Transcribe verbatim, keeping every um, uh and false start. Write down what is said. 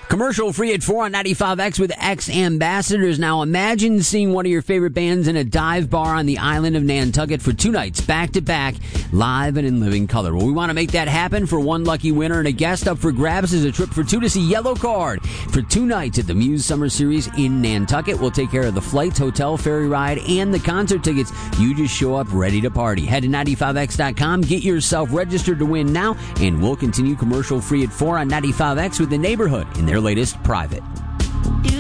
Commercial free at four on ninety-five X with X Ambassadors. Now imagine seeing one of your favorite bands in a dive bar on the island of Nantucket for two nights, back to back, live and in living color. Well, we want to make that happen for one lucky winner, and a guest up for grabs is a trip for two to see Yellow Card for two nights at the Muse Summer Series in Nantucket. We'll take care of the flights, hotel, ferry ride, and the concert tickets. You just show up ready to party. Head to ninety-five X dot com, get yourself registered to win now, and we'll continue commercial free at four on ninety-five X with The Neighborhood in their latest Private.